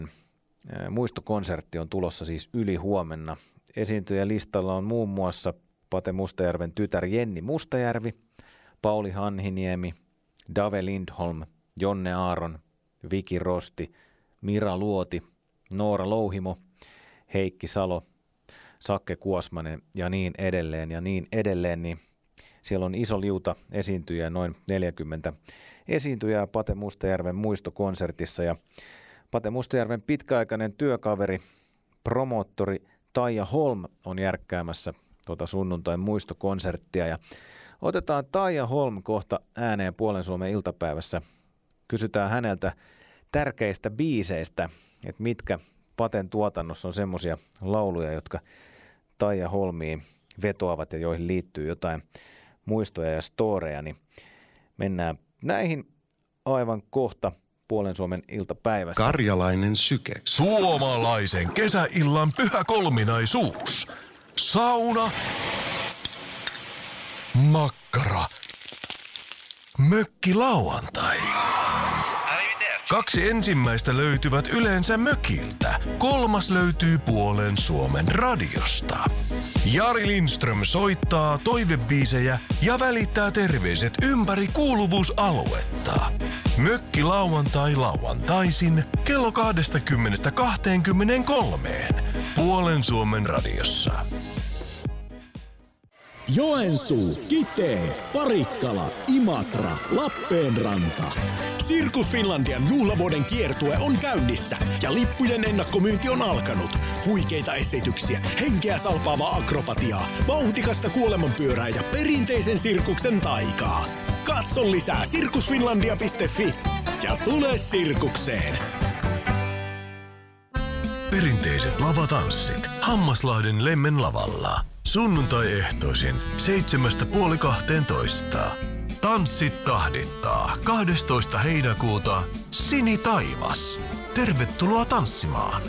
Muistokonsertti on tulossa siis ylihuomenna. Esiintyjälistalla on muun muassa Pate Mustajärven tytär Jenni Mustajärvi, Pauli Hanhiniemi, Dave Lindholm, Jonne Aaron, Viki Rosti, Mira Luoti, Noora Louhimo, Heikki Salo, Sakke Kuosmanen ja niin edelleen, niin siellä on iso liuta esiintyjää, noin 40 esiintyjää Pate Mustajärven muistokonsertissa. Ja Pate Mustajärven pitkäaikainen työkaveri, promoottori Taija Holm on järkkäämässä sunnuntain muistokonserttia. Ja otetaan Taija Holm kohta ääneen Puolen Suomen iltapäivässä. Kysytään häneltä tärkeistä biiseistä, että mitkä Paten tuotannossa on semmoisia lauluja, jotka Taija Holmiin vetoavat ja joihin liittyy jotain muistoja ja storeja, niin mennään näihin aivan kohta Puolen Suomen iltapäivässä. Karjalainen syke. Suomalaisen kesäillan pyhä kolminaisuus. Sauna, makkara, mökkilauantai. 2 ensimmäistä löytyvät yleensä mökiltä. 3. löytyy Puolen Suomen radiosta. Jari Lindström soittaa toivebiisejä ja välittää terveiset ympäri kuuluvuusaluetta. Mökkilauantai lauantaisin kello 20:23 Puolen Suomen radiossa. Joensuu, Kitee, Parikkala, Imatra, Lappeenranta. Sirkus Finlandian juhlavuoden kiertue on käynnissä ja lippujen ennakkomyynti on alkanut. Huikeita esityksiä, henkeä salpaavaa akrobatiaa, vauhdikasta kuolemanpyörää ja perinteisen sirkuksen taikaa. Katso lisää sirkusfinlandia.fi ja tule sirkukseen. Perinteiset lavatanssit Hammaslahden Lemmen lavalla. Sunnuntai-ehtoisin 7:30–12. Tanssit tahdittaa 12. heinäkuuta Sini Taivas. Tervetuloa tanssimaan.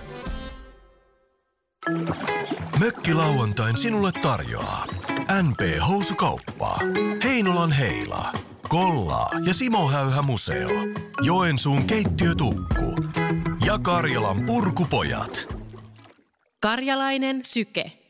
Mökkilauantain sinulle tarjoaa NP Housukauppaa, Heinolan Heila, Kollaa ja Simo Häyhä Museo, Joensuun Keittiötukku ja Karjalan Purkupojat. Karjalainen syke.